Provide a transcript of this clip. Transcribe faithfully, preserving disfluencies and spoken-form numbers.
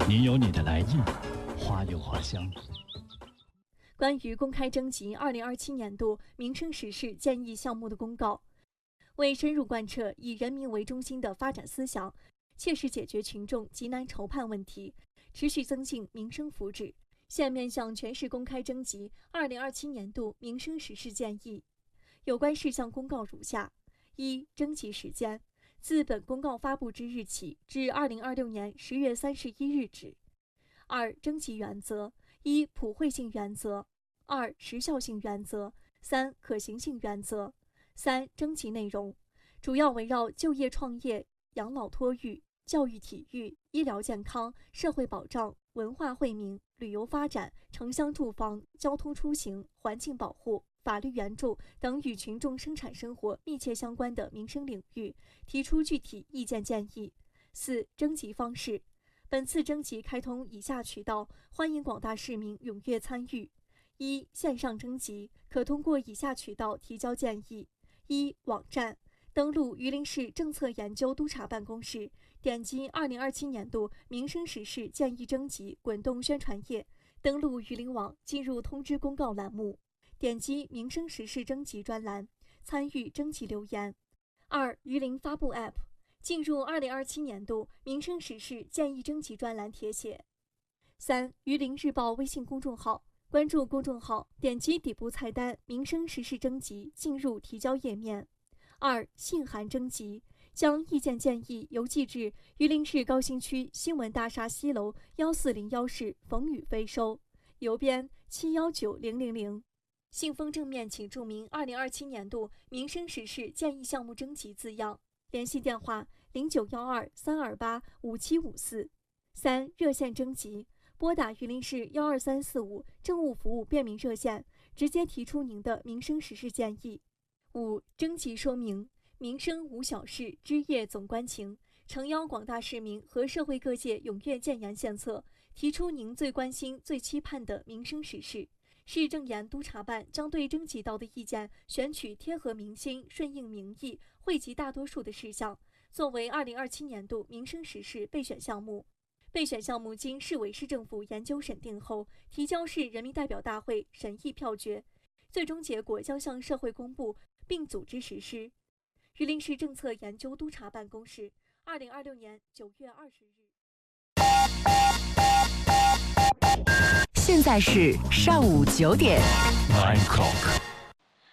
你有你的来意，花有花香。 关于公开征集二零二七年度民生实事建议项目的公告，为深入贯彻以人民为中心的发展思想，切实解决群众急难愁盼问题，持续增进民生福祉，现面向全市公开征集二零二七年度民生实事建议。有关事项公告如下：一、征集时间，自本公告发布之日起至二零二六年十月三十一日止。二、征集原则：一、普惠性原则；二、时效性原则；三、可行性原则。三、征集内容主要围绕就业创业、养老托育、教育体育、医疗健康、社会保障、文化惠民、旅游发展、城乡住房、交通出行、环境保护、法律援助等与群众生产生活密切相关的民生领域，提出具体意见建议。四、征集方式，本次征集开通以下渠道，欢迎广大市民踊跃参与。一、线上征集，可通过以下渠道提交建议：一、网站，登录榆林市政策研究督察办公室，点击二零二七年度民生实事建议征集滚动宣传页，登录榆林网，进入通知公告栏目，点击民生实事征集专栏，参与征集留言。二、榆林发布 App， 进入二零二七年度民生实事建议征集专栏填写。三、榆林日报微信公众号，关注公众号，点击底部菜单民生实事征集，进入提交页面。二、信函征集，将意见建议邮寄至榆林市高新区新闻大厦西楼幺四零幺室冯宇飞收，邮编七幺九零零零。信封正面请注明二零二七年度民生实事建议项目征集字样。联系电话零九幺二三二八五七五四。三、热线征集，拨打榆林市幺二三四五政务服务便民热线，直接提出您的民生实事建议。五、征集说明，民生无小事，枝叶总关情，诚邀广大市民和社会各界踊跃建言献策，提出您最关心、最期盼的民生实事。市政研督察办将对征集到的意见选取贴合民心、顺应民意、惠及大多数的事项，作为二零二七年度民生实事备选项目。备选项目经市委市政府研究审定后，提交市人民代表大会审议票决，最终结果将向社会公布并组织实施。榆林市政策研究督察办公室，二零二六年九月二十日。 现在是上午九点。 Nine o'clock。